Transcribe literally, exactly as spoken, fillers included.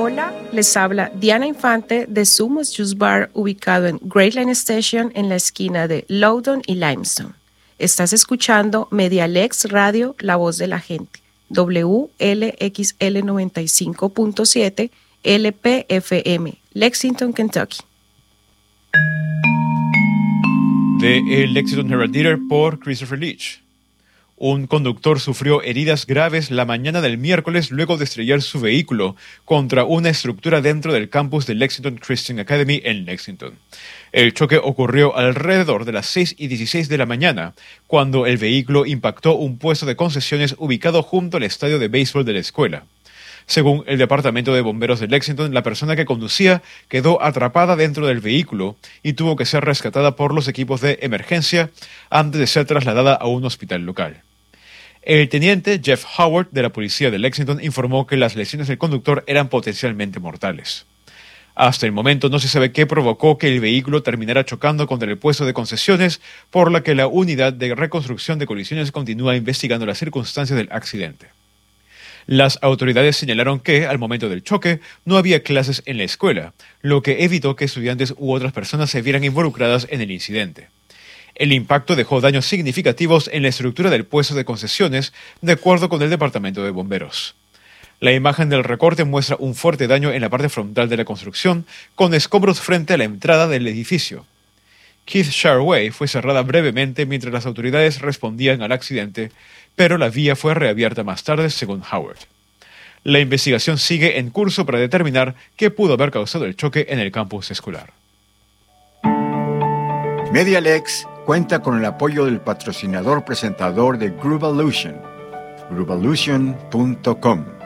Hola, les habla Diana Infante de Sumos Juice Bar, ubicado en Great Line Station en la esquina de Loudoun y Limestone. Estás escuchando Medialex Radio, La Voz de la Gente, W L X L noventa y cinco punto siete L P F M, Lexington, Kentucky. De El Lexington Herald Leader por Christopher Leach. Un conductor sufrió heridas graves la mañana del miércoles luego de estrellar su vehículo contra una estructura dentro del campus de Lexington Christian Academy en Lexington. El choque ocurrió alrededor de las seis y dieciséis de la mañana, cuando el vehículo impactó un puesto de concesiones ubicado junto al estadio de béisbol de la escuela. Según el Departamento de Bomberos de Lexington, la persona que conducía quedó atrapada dentro del vehículo y tuvo que ser rescatada por los equipos de emergencia antes de ser trasladada a un hospital local. El teniente Jeff Howard de la policía de Lexington informó que las lesiones del conductor eran potencialmente mortales. Hasta el momento no se sabe qué provocó que el vehículo terminara chocando contra el puesto de concesiones, por lo que la unidad de reconstrucción de colisiones continúa investigando las circunstancias del accidente. Las autoridades señalaron que, al momento del choque, no había clases en la escuela, lo que evitó que estudiantes u otras personas se vieran involucradas en el incidente. El impacto dejó daños significativos en la estructura del puesto de concesiones, de acuerdo con el Departamento de Bomberos. La imagen del recorte muestra un fuerte daño en la parte frontal de la construcción, con escombros frente a la entrada del edificio. Keith Sharway fue cerrada brevemente mientras las autoridades respondían al accidente, pero la vía fue reabierta más tarde, según Howard. La investigación sigue en curso para determinar qué pudo haber causado el choque en el campus escolar. Medialex cuenta con el apoyo del patrocinador presentador de Groovolution, groovolution punto com.